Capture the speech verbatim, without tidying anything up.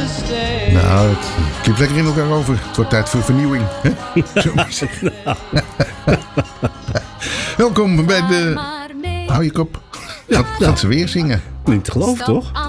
Nou, het klinkt lekker in elkaar over. Het wordt tijd voor vernieuwing. Hè? Zo maar zeggen. Welkom bij de... Hou je kop. Gaat, gaat ze weer zingen? Niet te geloven, toch?